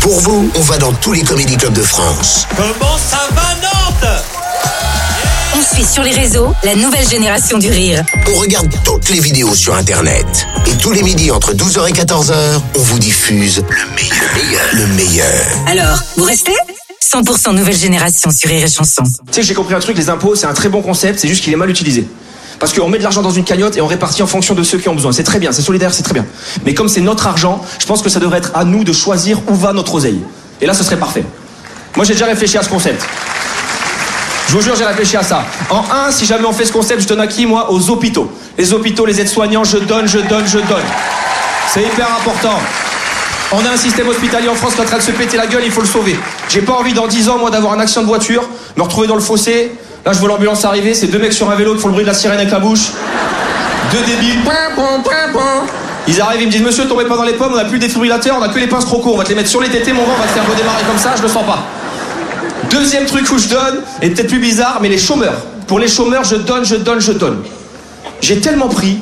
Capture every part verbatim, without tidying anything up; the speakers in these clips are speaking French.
Pour vous, on va dans tous les comédie clubs de France. Comment ça va, Nantes? On suit sur les réseaux la nouvelle génération du rire. On regarde toutes les vidéos sur Internet. Et tous les midis entre douze heures et quatorze heures, on vous diffuse le meilleur. Le meilleur. Le meilleur. Alors, vous restez cent pour cent nouvelle génération sur Rire et Chanson. Tu sais que j'ai compris un truc, les impôts, c'est un très bon concept, c'est juste qu'il est mal utilisé. Parce qu'on met de l'argent dans une cagnotte et on répartit en fonction de ceux qui ont besoin. C'est très bien, c'est solidaire, c'est très bien. Mais comme c'est notre argent, je pense que ça devrait être à nous de choisir où va notre oseille. Et là, ce serait parfait. Moi, j'ai déjà réfléchi à ce concept. Je vous jure, j'ai réfléchi à ça. En un, si jamais on fait ce concept, je donne à qui, moi? Aux hôpitaux. Les hôpitaux, les aides-soignants, je donne, je donne, je donne. C'est hyper important. On a un système hospitalier en France qui est en train de se péter la gueule, il faut le sauver. J'ai pas envie dans dix ans, moi, d'avoir un accident de voiture, me retrouver dans le fossé. Là, je vois l'ambulance arriver, c'est deux mecs sur un vélo qui font le bruit de la sirène avec la bouche. Deux débiles. Ils arrivent, ils me disent, monsieur, tombez pas dans les pommes, on a plus de défibrillateur, on a que les pinces croco, on va te les mettre sur les tétés, mon gars, on va te faire redémarrer comme ça, je le sens pas. Deuxième truc où je donne, et peut-être plus bizarre, mais les chômeurs. Pour les chômeurs, je donne, je donne, je donne. J'ai tellement pris.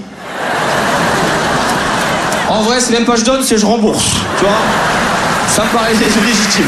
En vrai, c'est même pas je donne, c'est je rembourse. Tu vois? Ça me paraît légitime.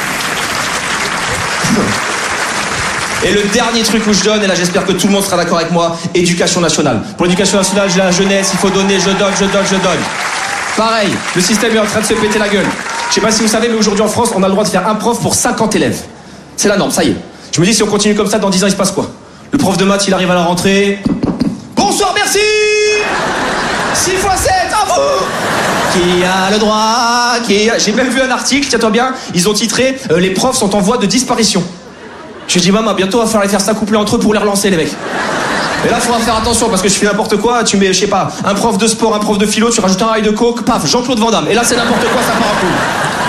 Et le dernier truc où je donne, et là j'espère que tout le monde sera d'accord avec moi, éducation nationale. Pour l'éducation nationale, j'ai la jeunesse, il faut donner, je donne, je donne, je donne. Pareil, le système est en train de se péter la gueule. Je sais pas si vous savez, mais aujourd'hui en France, on a le droit de faire un prof pour cinquante élèves. C'est la norme, ça y est. Je me dis, si on continue comme ça, dans dix ans, il se passe quoi? Le prof de maths, il arrive à la rentrée. Bonsoir, merci six fois sept, à vous. Qui a le droit, qui a... J'ai même vu un article, tiens-toi bien, ils ont titré euh, « Les profs sont en voie de disparition ». Je dis, maman, bientôt, on va falloir les faire s'accoupler entre eux pour les relancer, les mecs. Et là, il faudra faire attention, parce que je fais n'importe quoi, tu mets, je sais pas, un prof de sport, un prof de philo, tu rajoutes un rail de coke, paf, Jean-Claude Van Damme. Et là, c'est n'importe quoi, ça part à coup.